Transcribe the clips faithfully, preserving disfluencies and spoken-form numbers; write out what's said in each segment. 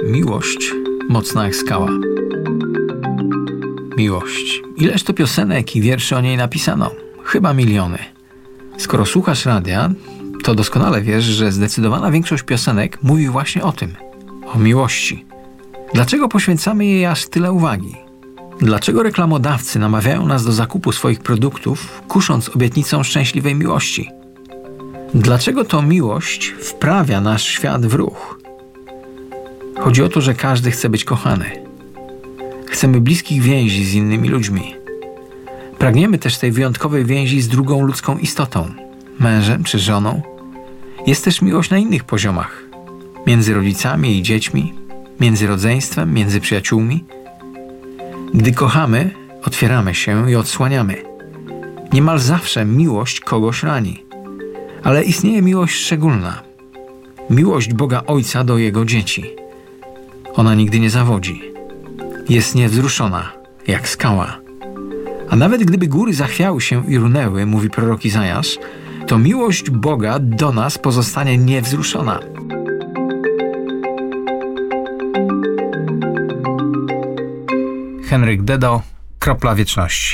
Miłość mocna jak skała. Miłość. Ileż to piosenek i wierszy o niej napisano? Chyba miliony. Skoro słuchasz radia, to doskonale wiesz, że zdecydowana większość piosenek mówi właśnie o tym. O miłości. Dlaczego poświęcamy jej aż tyle uwagi? Dlaczego reklamodawcy namawiają nas do zakupu swoich produktów, kusząc obietnicą szczęśliwej miłości? Dlaczego to miłość wprawia nasz świat w ruch? Chodzi o to, że każdy chce być kochany. Chcemy bliskich więzi z innymi ludźmi. Pragniemy też tej wyjątkowej więzi z drugą ludzką istotą, mężem czy żoną. Jest też miłość na innych poziomach. Między rodzicami i dziećmi, między rodzeństwem, między przyjaciółmi. Gdy kochamy, otwieramy się i odsłaniamy. Niemal zawsze miłość kogoś rani. Ale istnieje miłość szczególna. Miłość Boga Ojca do Jego dzieci. Ona nigdy nie zawodzi. Jest niewzruszona, jak skała. A nawet gdyby góry zachwiały się i runęły, mówi prorok Izajasz, to miłość Boga do nas pozostanie niewzruszona. Henryk Dedo, Kropla Wieczności.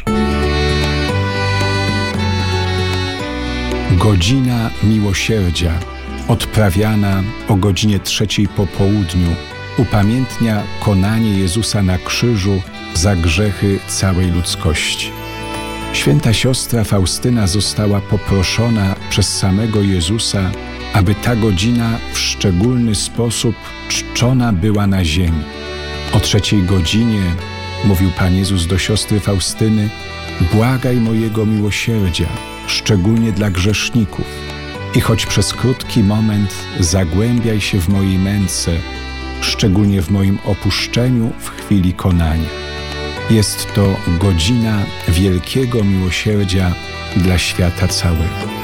Godzina miłosierdzia, odprawiana o godzinie trzeciej po południu, upamiętnia konanie Jezusa na krzyżu za grzechy całej ludzkości. Święta siostra Faustyna została poproszona przez samego Jezusa, aby ta godzina w szczególny sposób czczona była na ziemi. O trzeciej godzinie, mówił Pan Jezus do siostry Faustyny, błagaj mojego miłosierdzia, szczególnie dla grzeszników. I choć przez krótki moment zagłębiaj się w mojej męce, szczególnie w moim opuszczeniu w chwili konania. Jest to godzina wielkiego miłosierdzia dla świata całego.